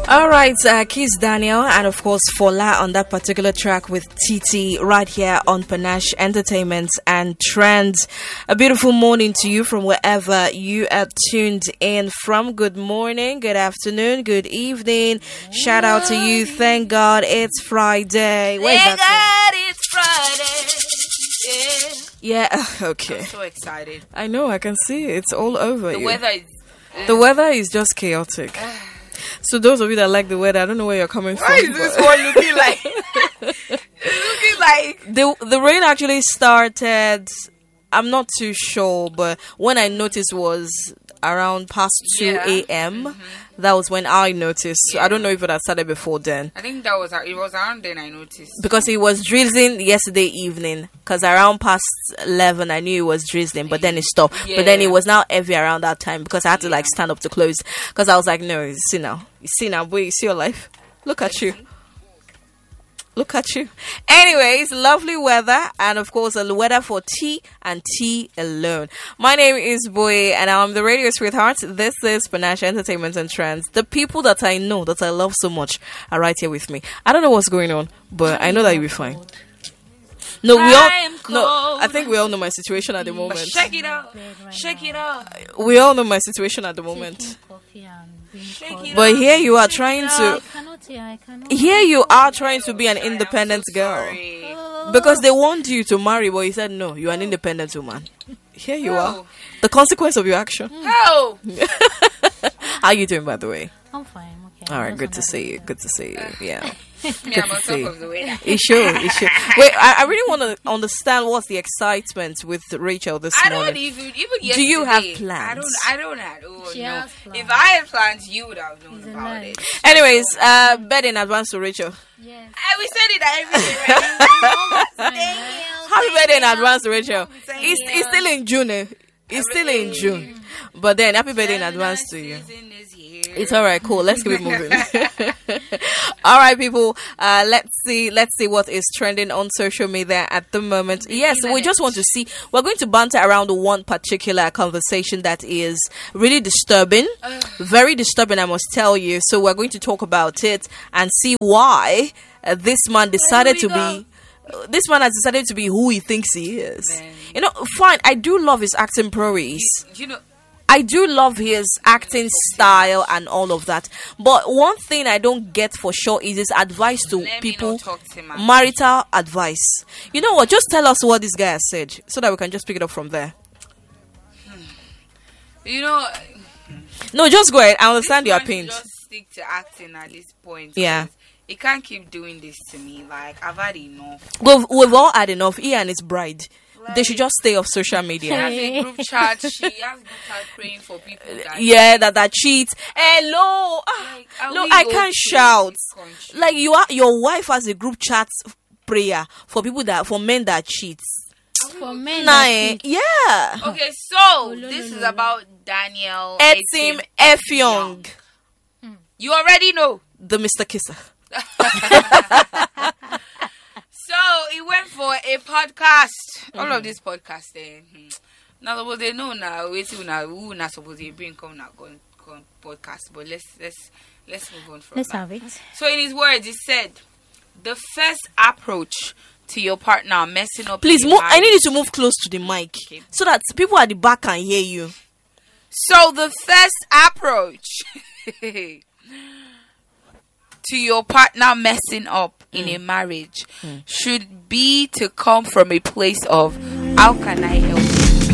All right, Kiss Daniel and of course Fola on that particular track with TT right here on Panache Entertainment and Trends. A beautiful morning to you from wherever you are tuned in from. Good morning, good afternoon, good evening. Shout out to you. Thank God it's Friday. Where's Thank that God it's Friday. Yeah, okay. I'm so excited. I know, I can see it. It's all over The you. weather is just chaotic. So those of you that like the weather, I don't know where you're coming from. Why is this one looking like? Looking like The rain actually started. I'm not too sure, but when I noticed was around past 2 a.m. That was when I noticed. So I don't know if it had started before then. I think it was around then I noticed. Because it was drizzling yesterday evening. Because around past 11, I knew it was drizzling, but then it stopped. Yeah. But then it was now heavy around that time because I had to like stand up to close. Because I was like, no, you see now, boy, you see your life. Look at you. Look at you. Anyways, lovely weather and of course the weather for tea and tea alone. My name is Boy and I'm the radio sweetheart. This is Panache Entertainment and Trends. The people that I know that I love so much are right here with me. I don't know what's going on, but I know that you'll be fine. No, I think we all know my situation at the moment. Shake it up. Shake it up. We all know my situation at the moment. Shake it But up. here you are trying to Here you are trying to be an Sorry, independent I'm so girl. sorry. Because they want you to marry, but you said no, you are an independent woman. Here you are. Oh. The consequence of your action. Oh. How you doing, by the way? I'm fine. Okay. All right, good to see you. Good to see you. Yeah. Me, I'm on top of the weather. It should. Wait, I really want to understand what's the excitement with Rachel this I morning. don't even yesterday. Do you have plans? I don't have. Oh She no! has plans. If I had plans, you would have known It's a about lie. it. Anyways, bet in advance to Rachel. Yes. We said it every day, right? Happy birthday in advance to Rachel. Thank It's you. still in June. It's still in June. But then, happy birthday in advance to you. It's all right, cool. Let's keep it moving. All right, people. Let's see what is trending on social media at the moment. Yes, we just want to see. We're going to banter around one particular conversation that is really disturbing, very disturbing, I must tell you. So we're going to talk about it and see why this man decided to be. This man has decided to be who he thinks he is. Man. You know, fine. I do love his acting prowess. You know, I do love his acting style and all of that. But one thing I don't get for sure is his advice to let people, me not talk to him. marital advice. You know what? Just tell us what this guy has said so that we can just pick it up from there. You know, No, just go ahead. I understand this your man should pain. just stick to acting at this point. Yeah. 'Cause he can't keep doing this to me. Like, I've had enough. We've all had enough. He and his bride. They should just stay off social She media. has a group chat. She has group chat praying for people. Yeah, that cheats. Hello. Like, are No, we I okay can't in shout. this country? Like your wife has a group chat prayer for men that cheat. For men. Nah, that eh? think- Yeah. Okay, so no, this no, is no. about Daniel Etim Effiong, You already know. the Mr. Kisser. So he went for a podcast. All of this podcast then. Now suppose they know now. Wait till now. Who not supposed to bring come now go podcast. But let's move on from Let's that. have it. So in his words, he said, the first approach to your partner messing up. Please, in I need you marriage- to move close to the mic Okay. so that people at the back can hear you. So the first approach to your partner messing up in a marriage should be to come from a place of how can I help you?